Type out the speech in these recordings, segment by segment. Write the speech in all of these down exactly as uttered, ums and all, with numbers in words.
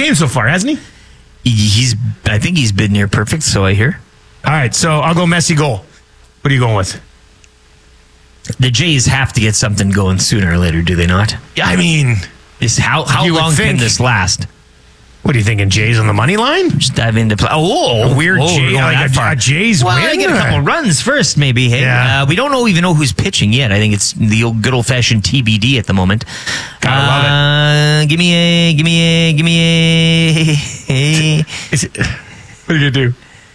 games so far, hasn't he? He's. I think he's been near perfect, so I hear. All right, so I'll go Messi goal. What are you going with? The Jays have to get something going sooner or later, do they not? Yeah, I mean, Is how how You would long can think. this last? what are you thinking? Jays on the money line? Just dive into play. Oh, A weird oh, Jay, we're going like that a, far. a Jays Well, win. I get a or- couple runs first, maybe. Hey, Yeah. uh, we don't know even know who's pitching yet. I think it's the old good old fashioned T B D at the moment. Gotta love uh, Give me a, give me a, give me a. Is it, what are you gonna do?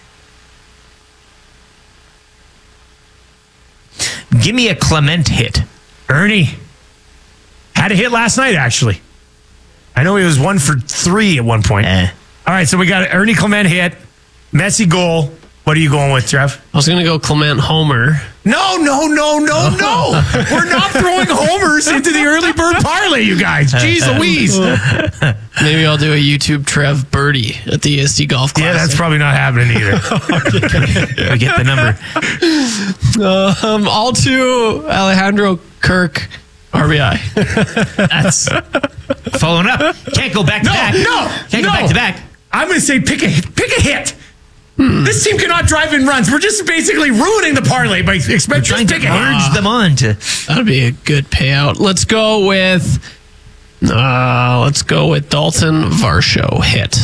Give me a Clement hit. Ernie had a hit last night. Actually, I know he was one for three at one point. Eh. All right, so we got Ernie Clement hit, Messi goal. What are you going with, Trev? I was going to go Clement Homer. No, no, no, no, no. We're not throwing homers into the early bird parlay, you guys. Jeez Louise. Maybe I'll do a YouTube Trev Birdie at the E S D Golf Classic. Yeah, that's probably not happening either. I get the number. Um, all to Alejandro Kirk, R B I. That's following up. Can't go back to No, back. no, Can't no. go back to back. I'm going to say pick a pick a hit. This team cannot drive in runs. We're just basically ruining the parlay by expecting Trying just to pick a hit. urge them on to. That'd be a good payout. Let's go with. Uh, let's go with Dalton Varsho hit.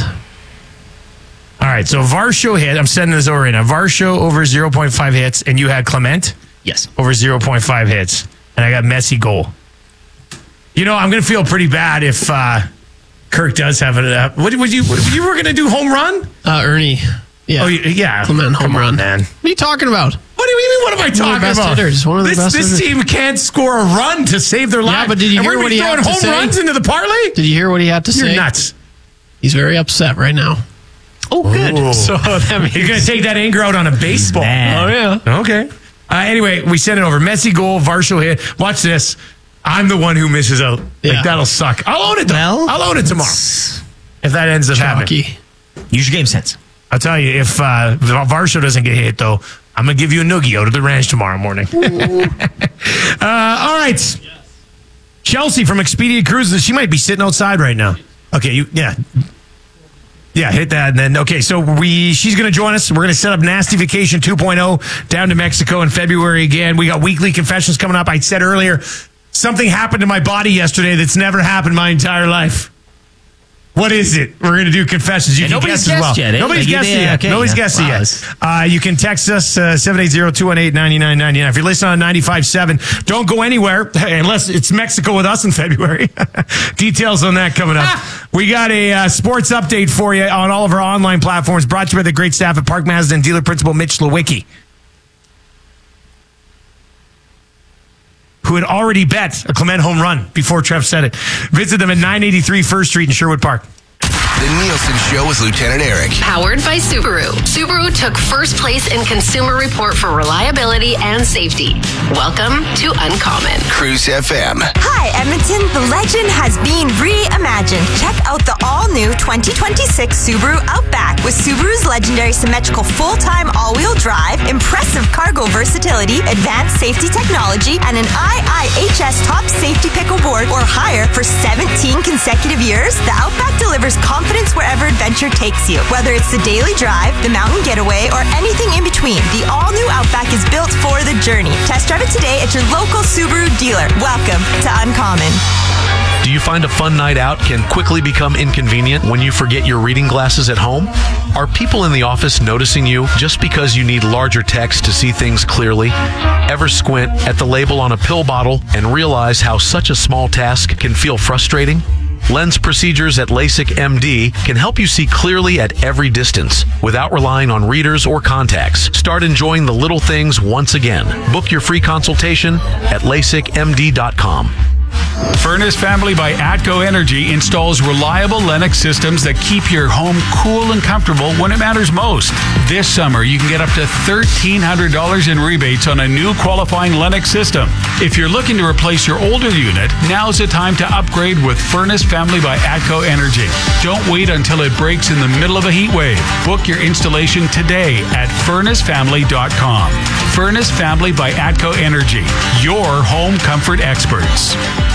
All right, so Varsho hit. I'm sending this over right now. Varsho over zero point five hits, and you had Clement Yes. over zero point five hits, and I got Messi goal. You know, I'm going to feel pretty bad if uh, Kirk does have it. Uh, what would you? You were going to do home run? Uh, Ernie. Yeah. Oh, yeah. Clement home Come on, run. man. What are you talking about? What do you mean? What am I One of talking their best about? hitters. One of their this best this hitters. team can't score a run to save their life. but did you and hear we're what he throwing had to home say? runs into the parlay? Did you hear what he had to You're say? nuts. He's very upset right now. Oh, good. Ooh. So that means You're going to take that anger out on a baseball. Man. Oh yeah. Okay. Uh, anyway, we sent it over. Messi goal, Varsho hit. Watch this. I'm the one who misses out. Like, Yeah. that'll suck. I'll own it, though. Well, I'll own it tomorrow. If that ends up happening. Chalky. Use your game sense. I'll tell you, if uh, Varsho doesn't get hit, though, I'm going to give you a noogie out of the ranch tomorrow morning. uh, all right. Chelsea from Expedia Cruises. She might be sitting outside right now. Okay, you, yeah. Yeah, hit that. And then, okay, so we she's going to join us. We're going to set up Nasty Vacation two point oh down to Mexico in February again. We got weekly confessions coming up. I said earlier, something happened to my body yesterday that's never happened my entire life. What is it? We're going to do confessions. You Yeah, can nobody's guess as well. guessed yet, eh? Nobody's Like, guessed yeah, it yet. okay, Nobody's yeah. guessed it Wow, yet. that's- Uh, you can text us uh, seven eight zero, two one eight, nine nine nine nine. If you're listening on ninety-five point seven, don't go anywhere unless it's Mexico with us in February. Details on that coming up. Ah. We got a uh, sports update for you on all of our online platforms, brought to you by the great staff at Park Mazda and dealer principal Mitch Lewicki, who had already bet a Clement home run before Trev said it. Visit them at nine eighty-three First Street in Sherwood Park. The Nielsen Show with Lieutenant Eric. Powered by Subaru. Subaru took first place in Consumer Report for reliability and safety. Welcome to Uncommon. Cruise F M. Hi, Edmonton. The legend has been reimagined. Check out the all-new twenty twenty-six Subaru Outback with Subaru's legendary symmetrical full-time all-wheel drive, impressive cargo versatility, advanced safety technology, and an I I H S top safety pickle board or higher for seventeen consecutive years. The Outback delivers confidence wherever adventure takes you. Whether it's the daily drive, the mountain getaway, or anything in between, the all-new Outback is built for the journey. Test drive it today at your local Subaru dealer. Welcome to Uncommon. Do you find a fun night out can quickly become inconvenient when you forget your reading glasses at home? Are people in the office noticing you just because you need larger text to see things clearly? Ever squint at the label on a pill bottle and realize how such a small task can feel frustrating? Lens procedures at LASIK M D can help you see clearly at every distance without relying on readers or contacts. Start enjoying the little things once again. Book your free consultation at lasik m d dot com. Furnace Family by ATCO Energy installs reliable Lennox systems that keep your home cool and comfortable when it matters most. This summer, you can get up to thirteen hundred dollars in rebates on a new qualifying Lennox system. If you're looking to replace your older unit, now's the time to upgrade with Furnace Family by ATCO Energy. Don't wait until it breaks in the middle of a heat wave. Book your installation today at furnace family dot com. Furnace Family by ATCO Energy, your home comfort experts.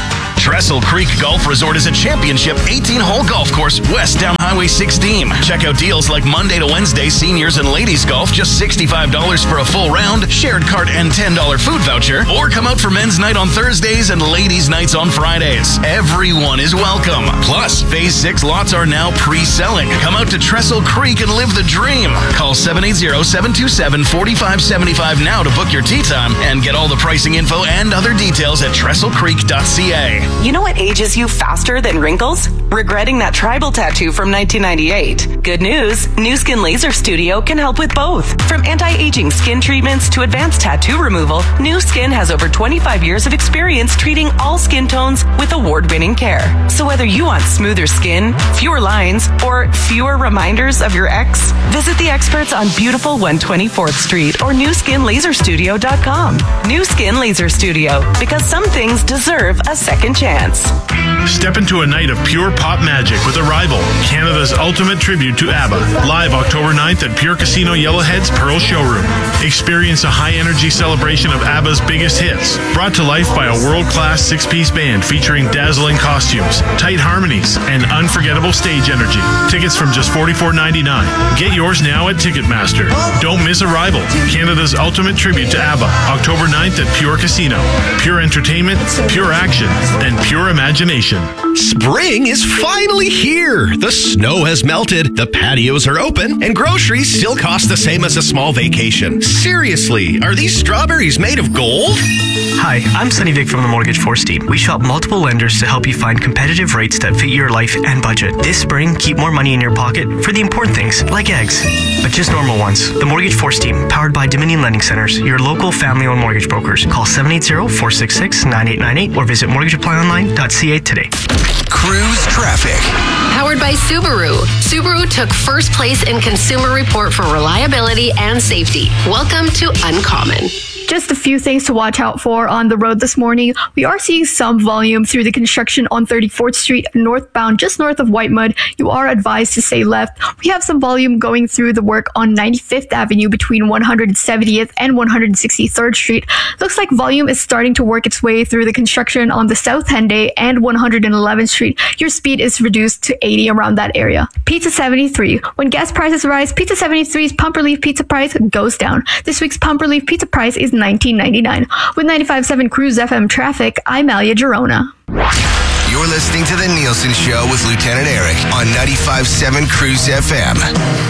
Trestle Creek Golf Resort is a championship eighteen-hole golf course west down Highway sixteen. Check out deals like Monday to Wednesday seniors and ladies golf, just sixty-five dollars for a full round, shared cart and ten dollars food voucher, or come out for men's night on Thursdays and ladies' nights on Fridays. Everyone is welcome. Plus, Phase six lots are now pre-selling. Come out to Trestle Creek and live the dream. Call seven eight zero, seven two seven, four five seven five now to book your tee time and get all the pricing info and other details at trestle creek dot c a. You know what ages you faster than wrinkles? Regretting that tribal tattoo from nineteen ninety-eight. Good news, New Skin Laser Studio can help with both. From anti-aging skin treatments to advanced tattoo removal, New Skin has over twenty-five years of experience treating all skin tones with award-winning care. So whether you want smoother skin, fewer lines, or fewer reminders of your ex, visit the experts on beautiful one twenty-fourth Street or new skin laser studio dot com. New Skin Laser Studio, because some things deserve a second chance. Step into a night of pure pop magic with Arrival, Canada's ultimate tribute to ABBA, live October ninth at Pure Casino Yellowhead's Pearl Showroom. Experience a high-energy celebration of ABBA's biggest hits, brought to life by a world-class six-piece band featuring dazzling costumes, tight harmonies, and unforgettable stage energy. Tickets from just forty-four ninety-nine. Get yours now at Ticketmaster. Don't miss Arrival, Canada's ultimate tribute to ABBA, October ninth at Pure Casino. Pure entertainment, pure action, and pure imagination. Spring is finally here. The snow has melted, the patios are open, and groceries still cost the same as a small vacation. Seriously, are these strawberries made of gold? Hi, I'm Sunny Vic from the Mortgage Force team. We shop multiple lenders to help you find competitive rates that fit your life and budget. This spring, keep more money in your pocket for the important things, like eggs, but just normal ones. The Mortgage Force team, powered by Dominion Lending Centers, your local family-owned mortgage brokers. Call seven eight zero, four six six, nine eight nine eight or visit mortgage apply online dot c a today. Cruise traffic. Powered by Subaru. Subaru took first place in Consumer Report for reliability and safety. Welcome to Uncommon. Just a few things to watch out for on the road this morning. We are seeing some volume through the construction on thirty-fourth Street northbound, just north of Whitemud. You are advised to stay left. We have some volume going through the work on ninety-fifth Avenue between one hundred seventieth and one hundred sixty-third Street. Looks like volume is starting to work its way through the construction on the South Henday and one hundred eleventh Street. Your speed is reduced to eighty around that area. Pizza seventy-three. When gas prices rise, Pizza seventy-three's Pump Relief Pizza price goes down. This week's Pump Relief Pizza price is nineteen ninety-nine. With ninety-five point seven Cruise F M traffic, I'm Alia Girona. You're listening to The Nielsen Show with Lieutenant Eric on ninety-five point seven Cruise F M.